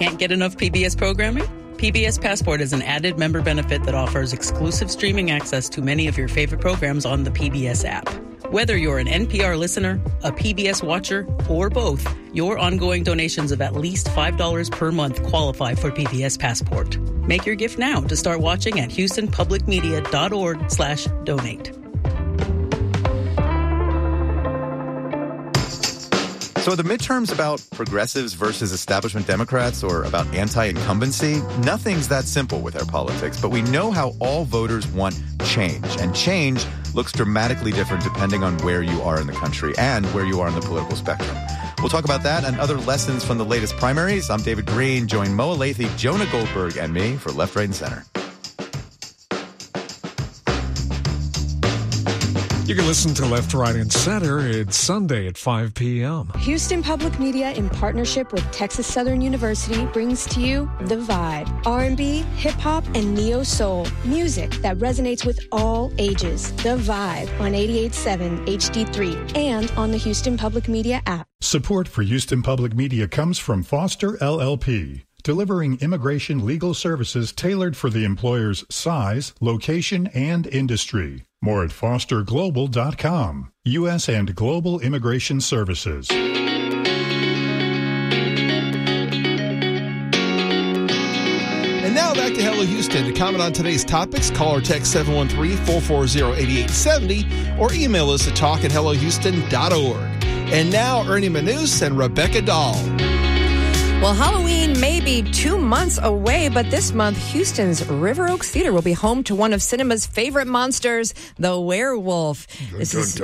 Can't get enough PBS programming? PBS Passport is an added member benefit that offers exclusive streaming access to many of your favorite programs on the PBS app. Whether you're an NPR listener, a PBS watcher, or both, your ongoing donations of at least $5 per month qualify for PBS Passport. Make your gift now to start watching at HoustonPublicMedia.org/donate. So are the midterms about progressives versus establishment Democrats or about anti-incumbency? Nothing's that simple with our politics, but we know how all voters want change. And change looks dramatically different depending on where you are in the country and where you are on the political spectrum. We'll talk about that and other lessons from the latest primaries. I'm David Green. Join Mo Alethi, Jonah Goldberg, and me for Left, Right, and Center. You can listen to Left, Right, and Center. It's Sunday at 5 p.m. Houston Public Media, in partnership with Texas Southern University, brings to you The Vibe. R&B, hip-hop, and neo-soul. Music that resonates with all ages. The Vibe on 88.7 HD3 and on the Houston Public Media app. Support for Houston Public Media comes from Foster LLP, delivering immigration legal services tailored for the employer's size, location, and industry. More at fosterglobal.com. U.S. and Global Immigration Services. And now back to Hello Houston. To comment on today's topics, call or text 713-440-8870 or email us at talk@hellohouston.org. And now Ernie Manous and Rebecca Dahl. Well, Halloween may be 2 months away, but this month, Houston's River Oaks Theater will be home to one of cinema's favorite monsters, the werewolf. This is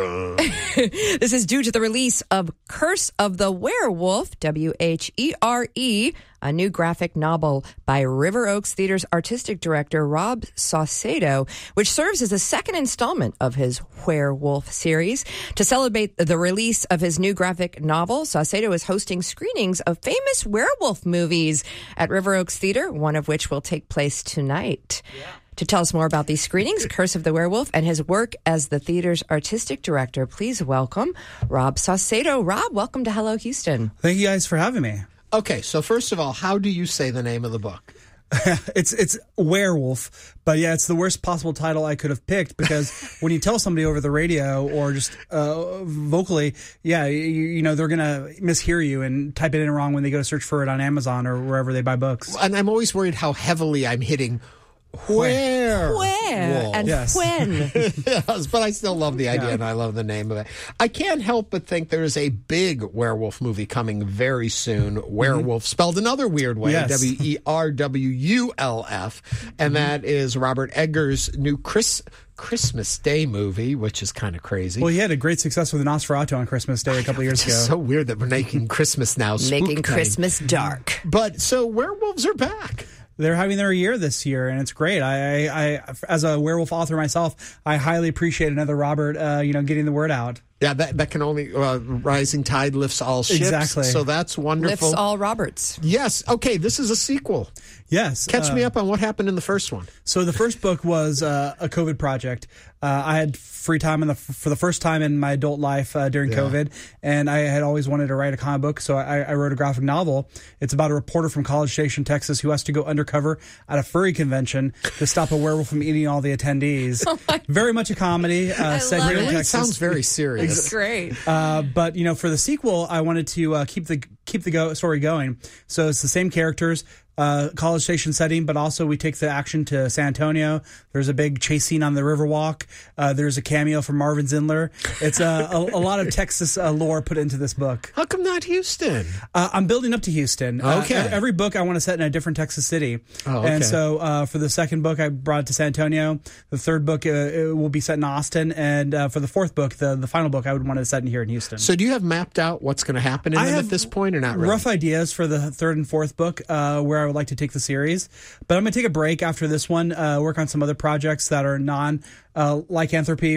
due to the release of Curse of the Werewolf, W-H-E-R-E, a new graphic novel by River Oaks Theater's artistic director, Rob Saucedo, which serves as the second installment of his werewolf series. To celebrate the release of his new graphic novel, Saucedo is hosting screenings of famous werewolf movies at River Oaks Theater, one of which will take place tonight. Yeah. To tell us more about these screenings, Curse of the Werewolf, and his work as the theater's artistic director, please welcome Rob Saucedo. Rob, welcome to Hello Houston. Thank you guys for having me. Okay, so first of all, how do you say the name of the book? It's Werewolf, but yeah, it's the worst possible title I could have picked because when you tell somebody over the radio or just vocally, yeah, you know, they're going to mishear you and type it in wrong when they go to search for it on Amazon or wherever they buy books. And I'm always worried how heavily I'm hitting where and yes. when. Yes, but I still love the idea and I love the name of it. I can't help but think there's a big werewolf movie coming very soon. Werewolf spelled another weird way, yes. W-E-R-W-U-L-F, and that is Robert Eggers' new Christmas Day movie, which is kind of crazy. Well, he had a great success with Nosferatu on Christmas Day a couple years ago. It's so weird that we're making Christmas now Making Christmas dark. But so werewolves are back. They're having their year this year, and it's great. I as a werewolf author myself, I highly appreciate another Robert, getting the word out. Yeah, that can only rising tide lifts all ships. Exactly. So that's wonderful. Lifts all Roberts. Yes. Okay, this is a sequel. Yes. Catch me up on what happened in the first one. So the first book was a COVID project. I had free time for the first time in my adult life during COVID, and I had always wanted to write a comic book, so I wrote a graphic novel. It's about a reporter from College Station, Texas, who has to go undercover at a furry convention to stop a werewolf from eating all the attendees. Very much a comedy. Set here in Texas. It sounds very serious. It's great. But for the sequel, I wanted to keep the story going. So it's the same characters. College Station setting, but also we take the action to San Antonio. There's a big chase scene on the Riverwalk. There's a cameo from Marvin Zindler. It's a lot of Texas lore put into this book. How come not Houston? I'm building up to Houston. Okay. Every book I want to set in a different Texas city. Oh, okay. And so for the second book, I brought it to San Antonio. The third book it will be set in Austin. And for the fourth book, the final book, I would want to set in here in Houston. So do you have mapped out what's going to happen in them at this point or not really? Rough ideas for the third and fourth book where I would like to take the series. But I'm going to take a break after this one, work on some other projects that are non-lycanthropy